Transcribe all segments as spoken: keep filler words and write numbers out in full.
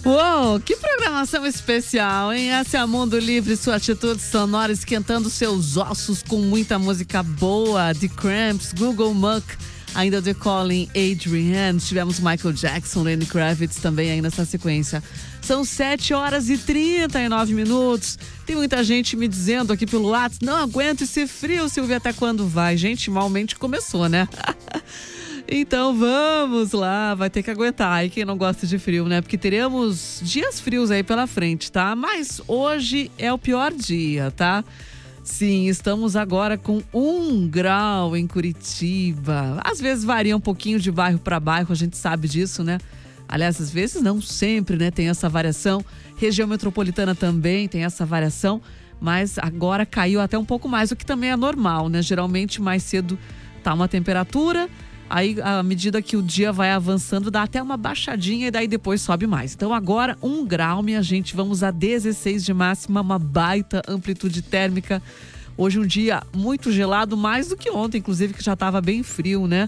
Uou, que programação especial, hein? Essa é a Mundo Livre, sua atitude sonora esquentando seus ossos com muita música boa. The Cramps, Google Muck, ainda The Calling, Adrian. Tivemos Michael Jackson, Lenny Kravitz também aí nessa sequência. São sete horas e trinta e nove minutos. Tem muita gente me dizendo aqui pelo WhatsApp, não aguento esse frio, Silvia, até quando vai? Gente, malmente começou, né? Então vamos lá, vai ter que aguentar aí quem não gosta de frio, né? Porque teremos dias frios aí pela frente, tá? Mas hoje é o pior dia, tá? Sim, estamos agora com um grau em Curitiba. Às vezes varia um pouquinho de bairro para bairro, a gente sabe disso, né? Aliás, às vezes não sempre, né? Tem essa variação. Região metropolitana também tem essa variação, mas agora caiu até um pouco mais, o que também é normal, né? Geralmente mais cedo tá uma temperatura. Aí, à medida que o dia vai avançando, dá até uma baixadinha e daí depois sobe mais. Então, agora, um grau, minha gente. Vamos a dezesseis de máxima, uma baita amplitude térmica. Hoje um dia muito gelado, mais do que ontem, inclusive, que já estava bem frio, né?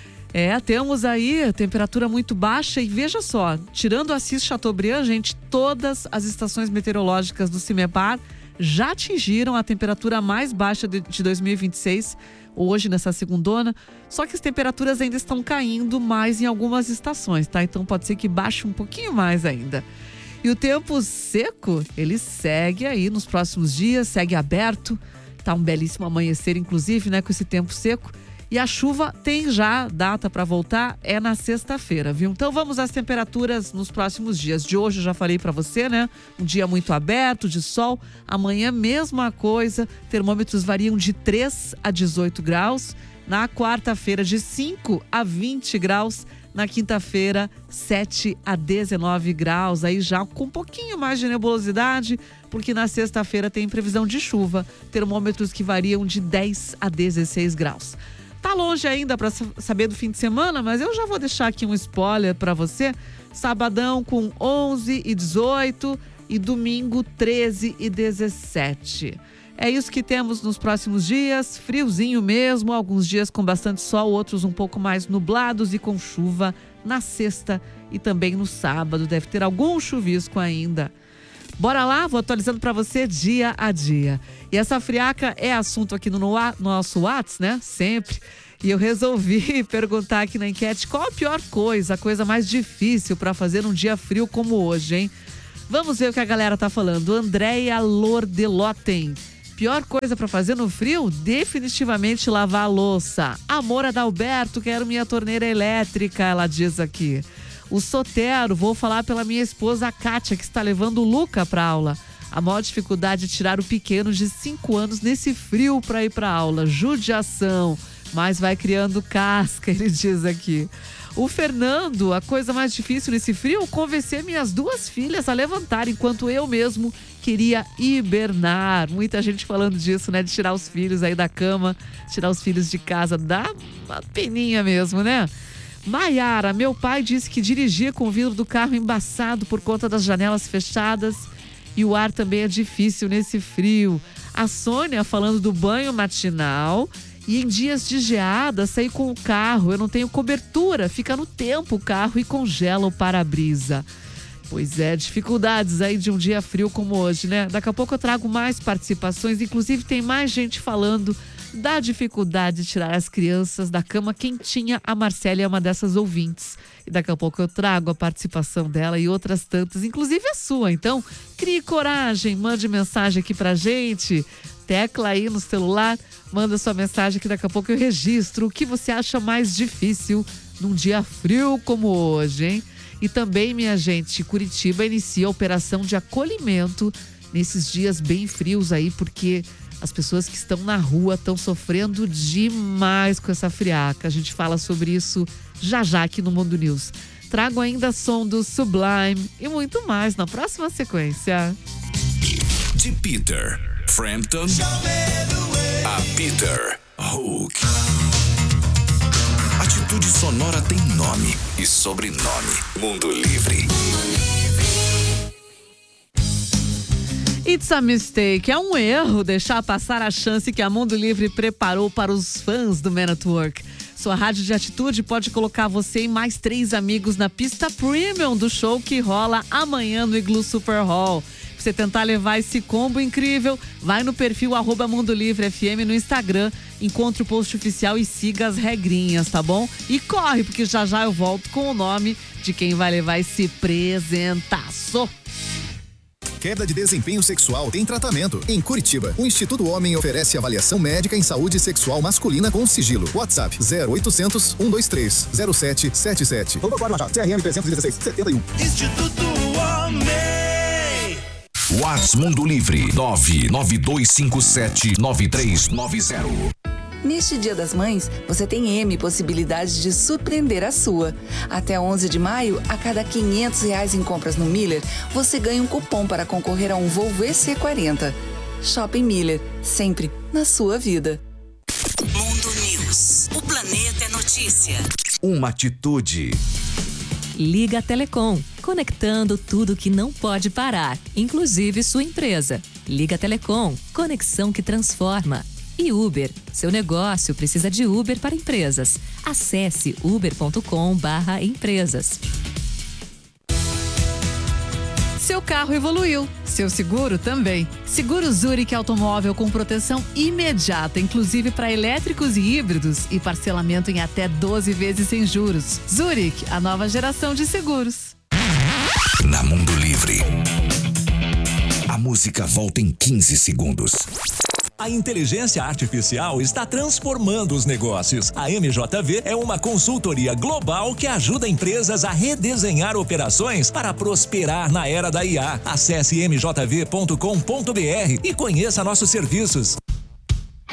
É, temos aí temperatura muito baixa e veja só, tirando Assis Chateaubriand, gente, todas as estações meteorológicas do CIMEPAR já atingiram a temperatura mais baixa de, de dois mil e vinte e seis, hoje nessa segundona, só que as temperaturas ainda estão caindo mais em algumas estações, tá? Então pode ser que baixe um pouquinho mais ainda. E o tempo seco, ele segue aí nos próximos dias, segue aberto, tá um belíssimo amanhecer, inclusive, né, com esse tempo seco. E a chuva tem já data para voltar, é na sexta-feira, viu? Então vamos às temperaturas nos próximos dias. De hoje eu já falei para você, né? Um dia muito aberto, de sol. Amanhã mesma coisa, termômetros variam de três a dezoito graus. Na quarta-feira de cinco a vinte graus. Na quinta-feira, sete a dezenove graus. Aí já com um pouquinho mais de nebulosidade, porque na sexta-feira tem previsão de chuva. Termômetros que variam de dez a dezesseis graus. Tá longe ainda para saber do fim de semana, mas eu já vou deixar aqui um spoiler para você. Sabadão com onze e dezoito e domingo treze e dezessete. É isso que temos nos próximos dias, friozinho mesmo, alguns dias com bastante sol, outros um pouco mais nublados e com chuva na sexta e também no sábado. Deve ter algum chuvisco ainda. Bora lá, vou atualizando para você dia a dia. E essa friaca é assunto aqui no, no nosso WhatsApp, né? Sempre. E eu resolvi perguntar aqui na enquete qual a pior coisa, a coisa mais difícil para fazer num dia frio como hoje, hein? Vamos ver o que a galera tá falando. Andréia Lordeloten. Pior coisa para fazer no frio? Definitivamente lavar a louça. Amor Adalberto, quero minha torneira elétrica, ela diz aqui. O Sotero, vou falar pela minha esposa, a Kátia, que está levando o Luca para aula. A maior dificuldade é tirar o pequeno de cinco anos nesse frio para ir para aula. Judiação, mas vai criando casca, ele diz aqui. O Fernando, a coisa mais difícil nesse frio, convencer minhas duas filhas a levantar, enquanto eu mesmo queria hibernar. Muita gente falando disso, né? De tirar os filhos aí da cama, tirar os filhos de casa. Dá uma peninha mesmo, né? Maiara, meu pai disse que dirigia com o vidro do carro embaçado por conta das janelas fechadas e o ar também é difícil nesse frio. A Sônia falando do banho matinal e em dias de geada sair com o carro, eu não tenho cobertura, fica no tempo o carro e congela o para-brisa. Pois é, dificuldades aí de um dia frio como hoje, né? Daqui a pouco eu trago mais participações, inclusive tem mais gente falando da dificuldade de tirar as crianças da cama quentinha. A Marcela é uma dessas ouvintes. E daqui a pouco eu trago a participação dela e outras tantas, inclusive a sua. Então, crie coragem, mande mensagem aqui pra gente. Tecla aí no celular, manda sua mensagem que daqui a pouco eu registro o que você acha mais difícil num dia frio como hoje, hein? E também, minha gente, Curitiba inicia a operação de acolhimento nesses dias bem frios aí, porque as pessoas que estão na rua estão sofrendo demais com essa friaca. A gente fala sobre isso já já aqui no Mundo News. Trago ainda som do Sublime e muito mais na próxima sequência. De Peter Frampton a Peter Hook. Atitude sonora tem nome e sobrenome. Mundo Livre. It's a mistake. É um erro deixar passar a chance que a Mundo Livre preparou para os fãs do Man at Work. Sua rádio de atitude pode colocar você e mais três amigos na pista premium do show que rola amanhã no Iglu Super Hall. Pra você tentar levar esse combo incrível, vai no perfil arroba Mundo Livre F M no Instagram, encontre o post oficial e siga as regrinhas, tá bom? E corre, porque já já eu volto com o nome de quem vai levar esse presentaço. Queda de desempenho sexual tem tratamento. Em Curitiba, o Instituto Homem oferece avaliação médica em saúde sexual masculina com sigilo. WhatsApp zero oitocentos, cento e vinte e três, zero sete sete sete. Doutor Cláudio Machado, C R M trezentos e dezesseis, setenta e um. Instituto Homem. WhatsApp Mundo Livre nove nove dois cinco sete nove três nove zero. Neste Dia das Mães, você tem M possibilidades de surpreender a sua. Até onze de maio, a cada quinhentos reais em compras no Miller, você ganha um cupom para concorrer a um Volvo E C quarenta. Shopping Miller, sempre na sua vida. Mundo News. O planeta é notícia. Uma atitude. Liga Telecom, conectando tudo que não pode parar, inclusive sua empresa. Liga Telecom, conexão que transforma. E Uber, seu negócio precisa de Uber para empresas. Acesse uber ponto com barra empresas. Seu carro evoluiu, seu seguro também. Seguro Zurich Automóvel com proteção imediata, inclusive para elétricos e híbridos e parcelamento em até doze vezes sem juros. Zurich, a nova geração de seguros. Na Mundo Livre, a música volta em quinze segundos. A inteligência artificial está transformando os negócios. A M J V é uma consultoria global que ajuda empresas a redesenhar operações para prosperar na era da I A. Acesse m j v ponto com ponto b r e conheça nossos serviços.